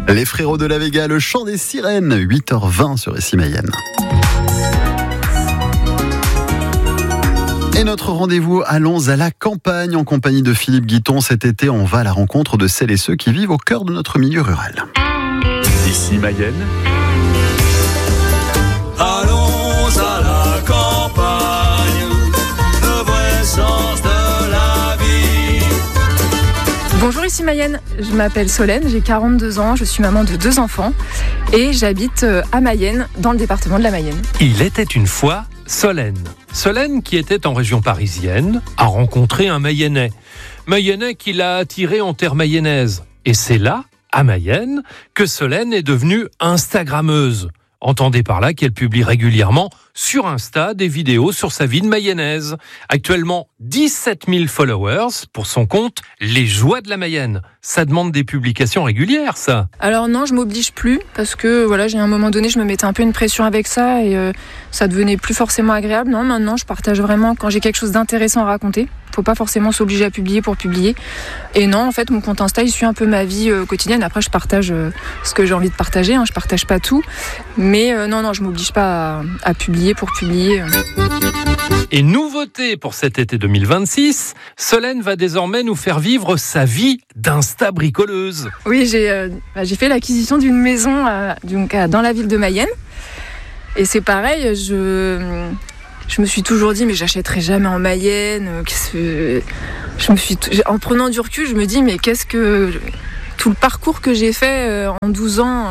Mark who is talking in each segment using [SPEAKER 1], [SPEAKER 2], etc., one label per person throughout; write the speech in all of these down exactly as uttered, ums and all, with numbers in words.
[SPEAKER 1] Les frérots de la Vega, le chant des sirènes, huit heures vingt sur Ici Mayenne. Et notre rendez-vous, allons à la campagne en compagnie de Philippe Guiton. Cet été, on va à la rencontre de celles et ceux qui vivent au cœur de notre milieu rural.
[SPEAKER 2] Ici Mayenne.
[SPEAKER 3] Allons à la campagne, le vrai sens de la vie.
[SPEAKER 4] Bonjour, ici Mayenne, je m'appelle Solène, j'ai quarante-deux ans, je suis maman de deux enfants et j'habite à Mayenne, dans le département de la Mayenne.
[SPEAKER 5] Il était une fois Solène. Solène, qui était en région parisienne, a rencontré un Mayennais. Mayennais qui l'a attiré en terre mayonnaise. Et c'est là, à Mayenne, que Solène est devenue Instagrammeuse. Entendez par là qu'elle publie régulièrement sur Insta des vidéos sur sa vie de mayonnaise. Actuellement, dix-sept mille followers pour son compte Les Joies de la Mayenne. Ça demande des publications régulières, ça.
[SPEAKER 4] Alors non, je m'oblige plus parce que voilà, j'ai à un moment donné, je me mettais un peu une pression avec ça et euh, ça devenait plus forcément agréable. Non, maintenant, je partage vraiment quand j'ai quelque chose d'intéressant à raconter. Faut pas forcément s'obliger à publier pour publier. Et non, en fait, mon compte Insta, il suit un peu ma vie euh, quotidienne. Après, je partage euh, ce que j'ai envie de partager. Hein, je partage pas tout. Mais euh, non, non, je m'oblige pas à, à publier pour publier.
[SPEAKER 5] Et nouveauté pour cet été deux mille vingt-six, Solène va désormais nous faire vivre sa vie d'insta bricoleuse.
[SPEAKER 4] Oui, j'ai, euh, bah, j'ai fait l'acquisition d'une maison euh, donc, euh, dans la ville de Mayenne. Et c'est pareil, je... Je me suis toujours dit, mais j'achèterai jamais en Mayenne. Qu'est-ce que... Je me suis... En prenant du recul, je me dis, mais qu'est-ce que... Tout le parcours que j'ai fait en douze ans,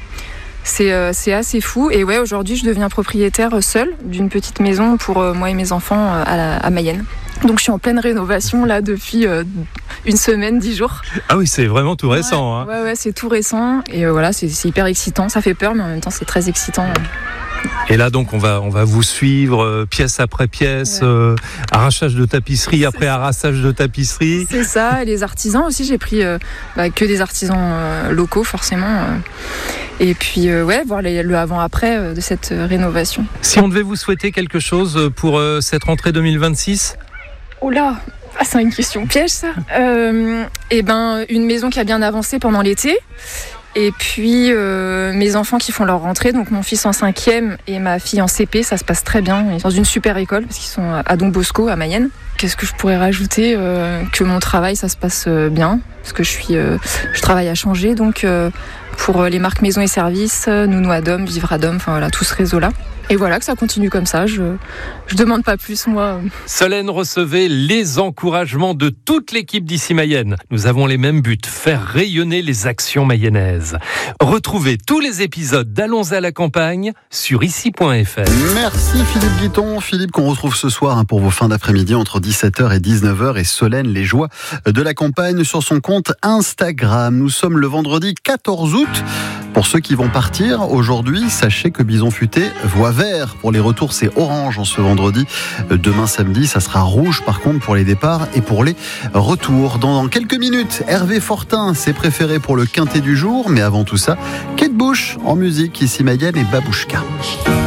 [SPEAKER 4] c'est, c'est assez fou. Et ouais, aujourd'hui, je deviens propriétaire seule d'une petite maison pour moi et mes enfants à, la... à Mayenne. Donc je suis en pleine rénovation là depuis une semaine, dix jours.
[SPEAKER 5] Ah oui, c'est vraiment tout récent.
[SPEAKER 4] Ouais,
[SPEAKER 5] hein.
[SPEAKER 4] ouais, ouais, c'est tout récent. Et voilà, c'est, c'est hyper excitant. Ça fait peur, mais en même temps, c'est très excitant.
[SPEAKER 5] Et là donc on va on va vous suivre euh, pièce après pièce, ouais. euh, arrachage de tapisserie c'est après ça. Arrassage de tapisserie.
[SPEAKER 4] C'est ça, et les artisans aussi, j'ai pris euh, bah, que des artisans euh, locaux forcément. Euh, et puis euh, ouais, voir les, le avant-après euh, de cette euh, rénovation.
[SPEAKER 5] Si on devait vous souhaiter quelque chose pour euh, cette rentrée deux mille vingt-six.
[SPEAKER 4] Oh là, ah, c'est une question piège ça. Euh, et ben une maison qui a bien avancé pendant l'été. Et puis euh, mes enfants qui font leur rentrée, donc mon fils en cinquième et ma fille en C P, ça se passe très bien. Ils sont dans une super école parce qu'ils sont à Don Bosco à Mayenne. Qu'est-ce que je pourrais rajouter euh, que mon travail ça se passe bien parce que je suis, euh, je travaille à changer donc euh, pour les marques maisons et services, Nounou Adom, Vivre Adom, enfin voilà tout ce réseau-là. Et voilà, que ça continue comme ça, je je demande pas plus, moi.
[SPEAKER 5] Solène, recevez les encouragements de toute l'équipe d'Ici Mayenne. Nous avons les mêmes buts, faire rayonner les actions mayennaises. Retrouvez tous les épisodes d'Allons à la campagne sur ici point f r.
[SPEAKER 1] Merci Philippe Guiton. Philippe qu'on retrouve ce soir hein, pour vos fins d'après-midi entre dix-sept heures et dix-neuf heures. Et Solène, les joies de la campagne sur son compte Instagram. Nous sommes le vendredi quatorze août. Pour ceux qui vont partir aujourd'hui, sachez que Bison Futé voit vert. Pour les retours, c'est orange en ce vendredi. Demain samedi, ça sera rouge par contre pour les départs et pour les retours. Dans quelques minutes, Hervé Fortin, c'est préféré pour le quintet du jour. Mais avant tout ça, Kate Bush en musique, Ici Mayenne et Babouchka.